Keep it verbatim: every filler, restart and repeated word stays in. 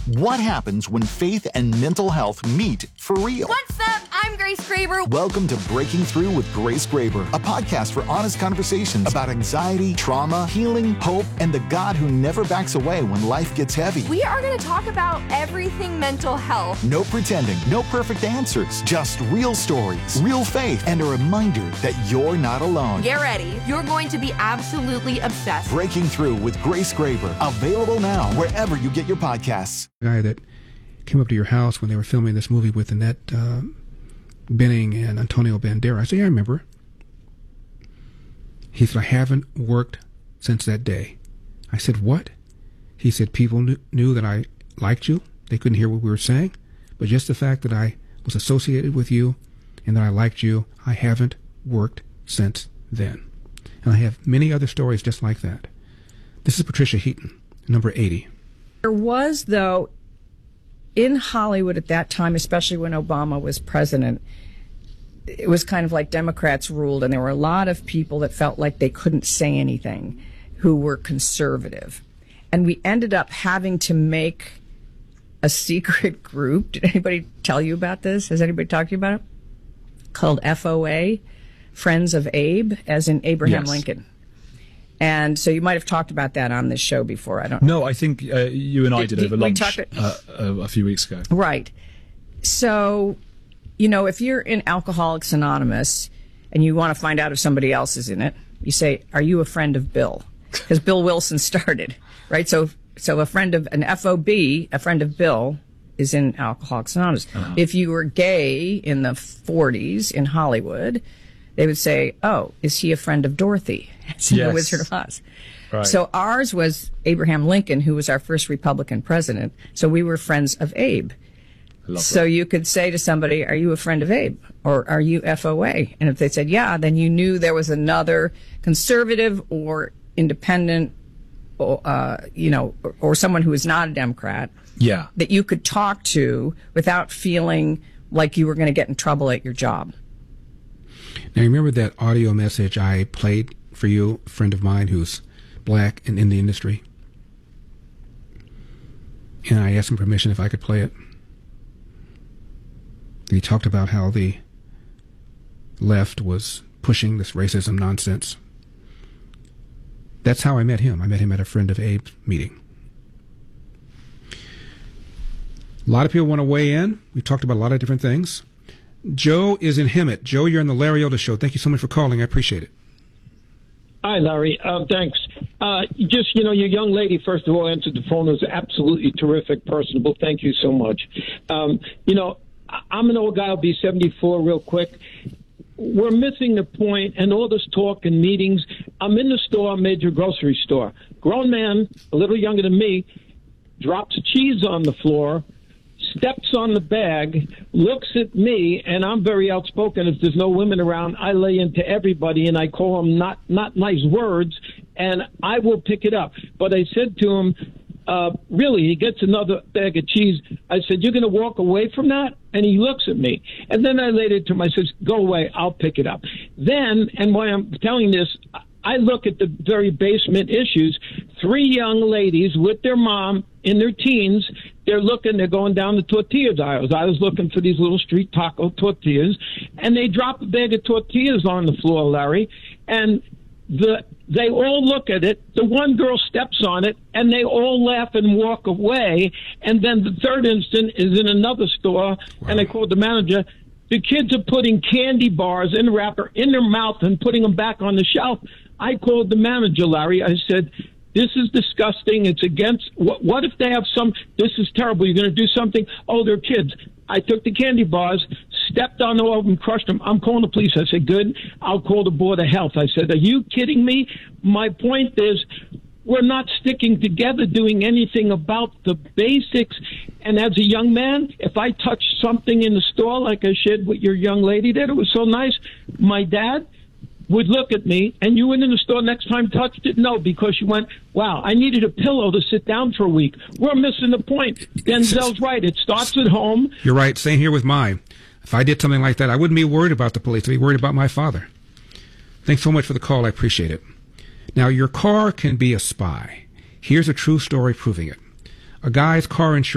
What happens when faith and mental health meet for real? What's up? I'm Grace Graber. Welcome to Breaking Through with Grace Graber, a podcast for honest conversations about anxiety, trauma, healing, hope, and the God who never backs away when life gets heavy. We are going to talk about everything mental health. No pretending, no perfect answers, just real stories, real faith, and a reminder that you're not alone. Get ready. You're going to be absolutely obsessed. Breaking Through with Grace Graber, available now wherever you get your podcasts. Guy that came up to your house when they were filming this movie with Annette uh, Bening and Antonio Banderas. I said, yeah, I remember. He said, I haven't worked since that day. I said, what? He said, people knew, knew that I liked you. They couldn't hear what we were saying. But just the fact that I was associated with you and that I liked you, I haven't worked since then. And I have many other stories just like that. This is Patricia Heaton, number eighty. There was, though, in Hollywood at that time, especially when Obama was president, it was kind of like Democrats ruled, and there were a lot of people that felt like they couldn't say anything who were conservative. And we ended up having to make a secret group. Did anybody tell you about this? Has anybody talked to you about it? Called F O A, Friends of Abe, as in Abraham Yes. Lincoln. And so you might have talked about that on this show before. I don't know. No, I think uh, you and I Did- did, did over we lunch talk it- uh, uh, a few weeks ago. Right. So, you know, if you're in Alcoholics Anonymous and you want to find out if somebody else is in it, you say, are you a friend of Bill? Because Bill Wilson started, right? So, so a friend of an F O B, a friend of Bill, is in Alcoholics Anonymous. Uh-huh. If you were gay in the forties in Hollywood, they would say, oh, is he a friend of Dorothy? It's in Yes. The Wizard of Oz. Right. So ours was Abraham Lincoln, who was our first Republican president. So we were friends of Abe. Lovely. So you could say to somebody, are you a friend of Abe? Or are you F O A? And if they said, yeah, then you knew there was another conservative or independent, or, uh, you know, or, or someone who is not a Democrat Yeah. that you could talk to without feeling like you were going to get in trouble at your job. Now, remember that audio message I played for you, a friend of mine who's black and in the industry? And I asked him permission if I could play it. And he talked about how the left was pushing this racism nonsense. That's how I met him. I met him at a Friend of Abe's meeting. A lot of people want to weigh in. We talked about a lot of different things. Joe is in Hemet. Joe, you're on the Larry Elder Show. Thank you so much for calling. I appreciate it. Hi, Larry. Uh, thanks. Uh, just, you know, your young lady, first of all, answered the phone. It was absolutely terrific, personable. Thank you so much. Um, you know, I- I'm an old guy. I'll be seventy-four real quick. We're missing the point, and all this talk and meetings. I'm in the store, a major grocery store. Grown man, a little younger than me, drops cheese on the floor, steps on the bag, looks at me, and I'm very outspoken. If there's no women around, I lay into everybody, and I call them not, not nice words, and I will pick it up. But I said to him, uh, really, he gets another bag of cheese. I said, you're going to walk away from that? And he looks at me. And then I laid it to him. I said, go away. I'll pick it up. Then, and why I'm telling this, I look at the very basement issues. Three young ladies with their mom in their teens, they're looking, they're going down the tortilla aisles. I was looking for these little street taco tortillas, and they drop a bag of tortillas on the floor, Larry, and the they all look at it. The one girl steps on it, and they all laugh and walk away. And then the third instant is in another store, wow. And I called the manager. The kids are putting candy bars in the wrapper in their mouth and putting them back on the shelf. I called the manager, Larry. I said, this is disgusting. It's against, what, what if they have some, this is terrible. You're going to do something? Oh, they're kids. I took the candy bars, stepped on all of them, crushed them. I'm calling the police. I said, good. I'll call the Board of Health. I said, are you kidding me? My point is, we're not sticking together doing anything about the basics. And as a young man, if I touched something in the store like I shared with your young lady there, it was so nice. My dad would look at me, and you went in the store next time, touched it? No, because you went, wow, I needed a pillow to sit down for a week. We're missing the point. Denzel's right. It starts at home. You're right. Same here with mine. If I did something like that, I wouldn't be worried about the police. I'd be worried about my father. Thanks so much for the call. I appreciate it. Now, your car can be a spy. Here's a true story proving it. A guy's car insurance